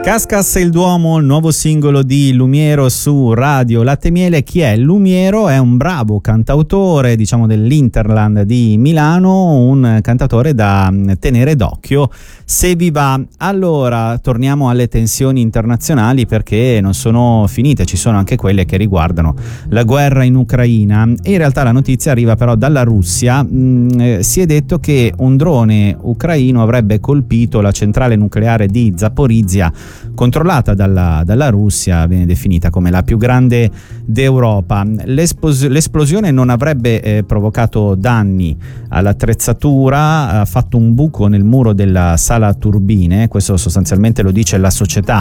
Cascas e il Duomo, il nuovo singolo di Lumiero su Radio Latte Miele. Chi è Lumiero? È un bravo cantautore, diciamo dell'Interland di Milano, un cantautore da tenere d'occhio se vi va. Allora, torniamo alle tensioni internazionali, perché non sono finite, ci sono anche quelle che riguardano la guerra in Ucraina, e in realtà la notizia arriva però dalla Russia. Si è detto che un drone ucraino avrebbe colpito la centrale nucleare di Zaporizhzhia, controllata dalla Russia, viene definita come la più grande d'Europa. L'esplosione non avrebbe provocato danni all'attrezzatura, ha fatto un buco nel muro della sala turbine. Questo sostanzialmente lo dice la società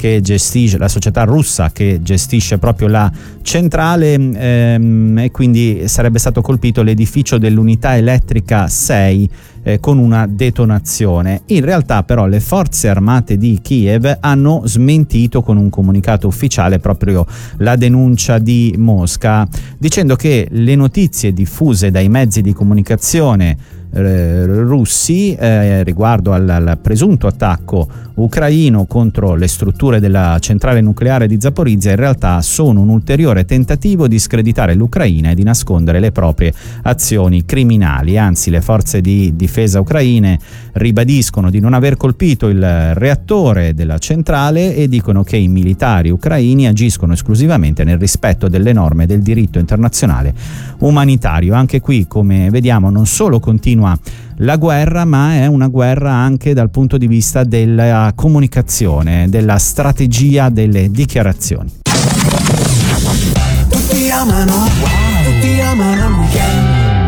russa che gestisce proprio la centrale, e quindi sarebbe stato colpito l'edificio dell'unità elettrica 6 con una detonazione. In realtà però le forze armate di Kiev hanno smentito con un comunicato ufficiale proprio la denuncia di Mosca, dicendo che le notizie diffuse dai mezzi di comunicazione russi riguardo al presunto attacco ucraino contro le strutture della centrale nucleare di Zaporizhzhia in realtà sono un ulteriore tentativo di screditare l'Ucraina e di nascondere le proprie azioni criminali. Anzi, le forze di difesa ucraine ribadiscono di non aver colpito il reattore della centrale e dicono che i militari ucraini agiscono esclusivamente nel rispetto delle norme del diritto internazionale umanitario. Anche qui, come vediamo, non solo continua la guerra, ma è una guerra anche dal punto di vista della comunicazione, della strategia delle dichiarazioni. Tutti amano il weekend.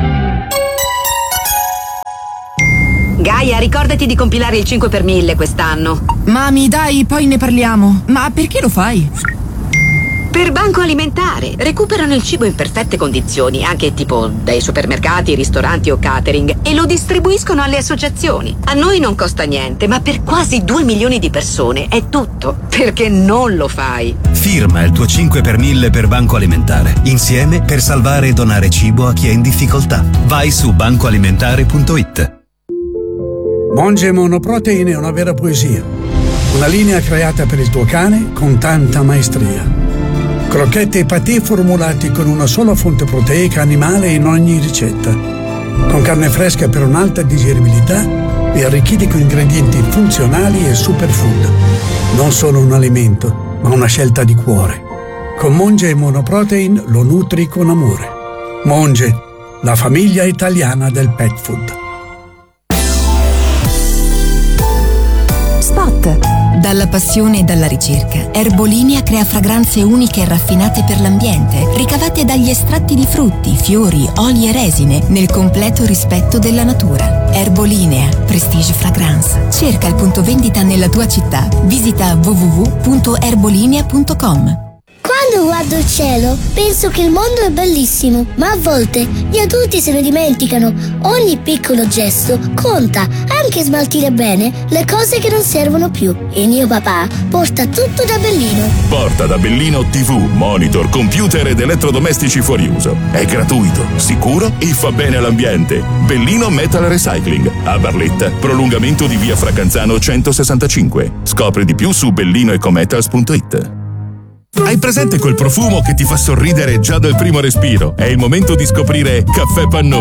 Gaia, ricordati di compilare il 5 per 1000 quest'anno. Mami, dai, poi ne parliamo. Ma perché lo fai? Per Banco Alimentare. Recuperano il cibo in perfette condizioni, anche tipo dai supermercati, ristoranti o catering, e lo distribuiscono alle associazioni. A noi non costa niente, ma per quasi 2 milioni di persone è tutto. Perché non lo fai? Firma il tuo 5 per 1000 per Banco Alimentare. Insieme per salvare e donare cibo a chi è in difficoltà. Vai su bancoalimentare.it. Monge Monoprotein è una vera poesia. Una linea creata per il tuo cane con tanta maestria. Crocchette e patè formulati con una sola fonte proteica animale in ogni ricetta. Con carne fresca per un'alta digeribilità e arricchiti con ingredienti funzionali e superfood. Non solo un alimento, ma una scelta di cuore. Con Monge e Monoprotein lo nutri con amore. Monge, la famiglia italiana del pet food. Spot. Dalla passione e dalla ricerca, Erbolinea crea fragranze uniche e raffinate per l'ambiente, ricavate dagli estratti di frutti, fiori, oli e resine, nel completo rispetto della natura. Erbolinea, Prestige Fragrance. Cerca il punto vendita nella tua città. Visita www.erbolinea.com. Quando guardo il cielo penso che il mondo è bellissimo, ma a volte gli adulti se ne dimenticano. Ogni piccolo gesto conta, anche smaltire bene le cose che non servono più. E mio papà porta tutto da Bellino. Porta da Bellino TV, monitor, computer ed elettrodomestici fuori uso. È gratuito, sicuro e fa bene all'ambiente. Bellino Metal Recycling, a Barletta, prolungamento di via Fracanzano 165. Scopri di più su bellinoecometals.it. Hai presente quel profumo che ti fa sorridere già dal primo respiro? È il momento di scoprire Caffè Pannone.